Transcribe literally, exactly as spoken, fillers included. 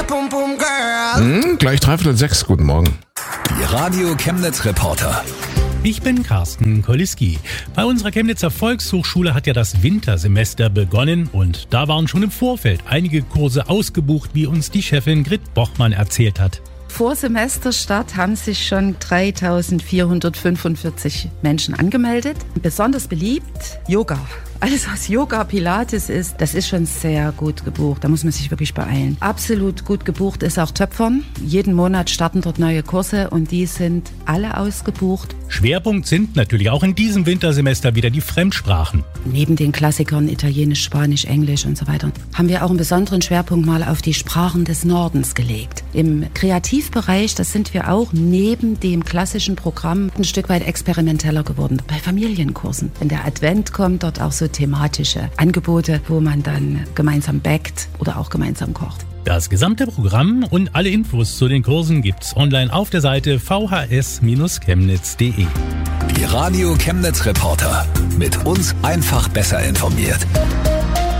Hm, gleich dreiviertel sechs, guten Morgen. Die Radio Chemnitz Reporter. Ich bin Carsten Koliski. Bei unserer Chemnitzer Volkshochschule hat ja das Wintersemester begonnen und da waren schon im Vorfeld einige Kurse ausgebucht, wie uns die Chefin Grit Bochmann erzählt hat. Vor Semesterstart haben sich schon dreitausendvierhundertfünfundvierzig Menschen angemeldet. Besonders beliebt Yoga. Alles, was Yoga, Pilates ist, das ist schon sehr gut gebucht. Da muss man sich wirklich beeilen. Absolut gut gebucht ist auch Töpfern. Jeden Monat starten dort neue Kurse und die sind alle ausgebucht. Schwerpunkt sind natürlich auch in diesem Wintersemester wieder die Fremdsprachen. Neben den Klassikern Italienisch, Spanisch, Englisch und so weiter haben wir auch einen besonderen Schwerpunkt mal auf die Sprachen des Nordens gelegt. Im Kreativbereich, das sind wir auch neben dem klassischen Programm ein Stück weit experimenteller geworden. Bei Familienkursen. Wenn der Advent kommt, dort auch so thematische Angebote, wo man dann gemeinsam backt oder auch gemeinsam kocht. Das gesamte Programm und alle Infos zu den Kursen gibt's online auf der Seite v h s chemnitz punkt d e. Die Radio Chemnitz Reporter. Mit uns einfach besser informiert.